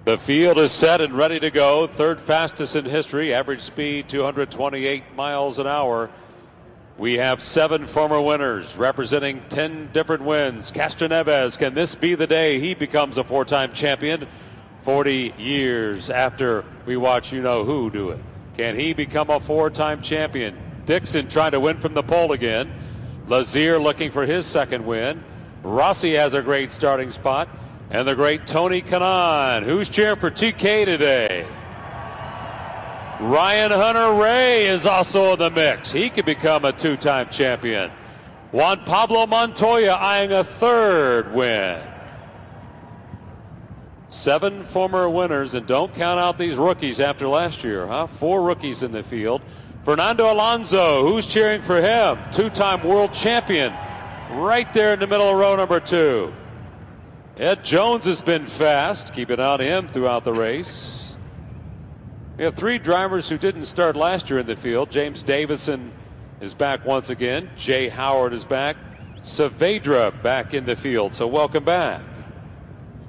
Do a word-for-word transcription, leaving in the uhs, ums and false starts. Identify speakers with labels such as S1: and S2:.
S1: The field is set and ready to go. Third fastest in history. Average speed two hundred twenty-eight miles an hour. We have seven former winners representing ten different wins. Castroneves, can this be the day he becomes a four-time champion? forty years after we watch You Know Who do it. Can he become a four-time champion? Dixon trying to win from the pole again. Lazier looking for his second win. Rossi has a great starting spot. And the great Tony Kanaan. Who's cheering for T K today? Ryan Hunter-Reay is also in the mix. He could become a two-time champion. Juan Pablo Montoya eyeing a third win. Seven former winners, and don't count out these rookies after last year, huh? Four rookies in the field. Fernando Alonso, who's cheering for him? Two-time world champion, right there in the middle of row number two. Ed Jones has been fast. Keep an eye on him throughout the race. We have three drivers who didn't start last year in the field. James Davison is back once again. Jay Howard is back. Saavedra back in the field, so welcome back.